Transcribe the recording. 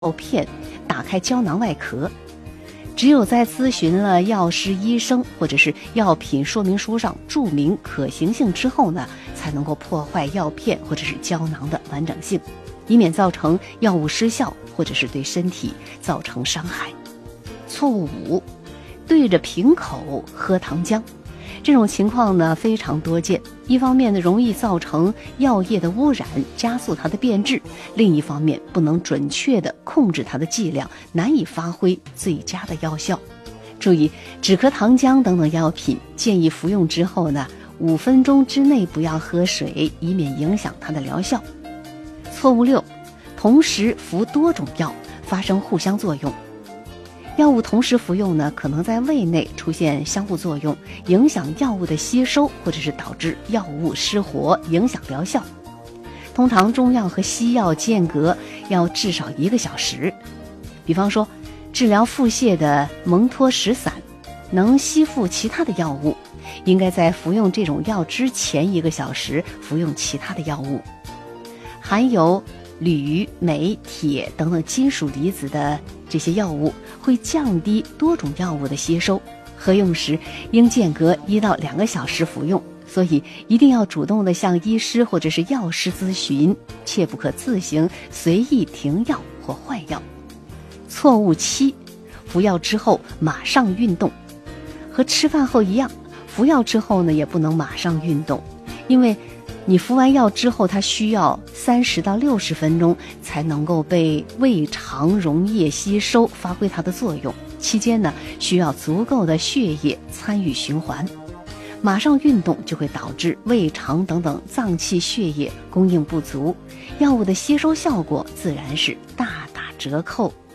片打开胶囊外壳。只有在咨询了药师、医生或者是药品说明书上注明可行性之后呢，才能够破坏药片或者是胶囊的完整性，以免造成药物失效或者是对身体造成伤害。错误5，对着瓶口喝糖浆。这种情况呢非常多见，一方面呢容易造成药液的污染，加速它的变质；另一方面不能准确地控制它的剂量，难以发挥最佳的药效。注意，止咳糖浆等等药品建议服用之后呢，5分钟之内不要喝水，以免影响它的疗效。错误6，同时服多种药，发生互相作用。药物同时服用呢，可能在胃内出现相互作用，影响药物的吸收，或者是导致药物失活，影响疗效。通常中药和西药间隔要至少1个小时。比方说，治疗腹泻的蒙脱石散能吸附其他的药物，应该在服用这种药之前1个小时服用其他的药物。含有铝、镁、铁等等金属离子的这些药物会降低多种药物的吸收，合用时应间隔1到2个小时服用，所以一定要主动地向医师或者是药师咨询，切不可自行随意停药或换药。错误7，服药之后马上运动。和吃饭后一样，服药之后呢也不能马上运动，因为你服完药之后，它需要30到60分钟才能够被胃肠溶液吸收，发挥它的作用。期间呢，需要足够的血液参与循环。马上运动就会导致胃肠等等脏器血液供应不足，药物的吸收效果自然是大打折扣。